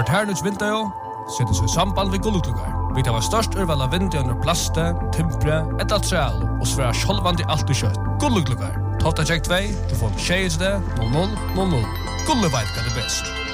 kvarternets vinter setter seg i samband ved gullukluggar. Vi tar størst urval av vinter under plaste, timpre, et altreal og svære sjolvandi alt i kjøtt. Gullukluggar. Tofta check 2, du får 6 0000. Gullu veit hva det best.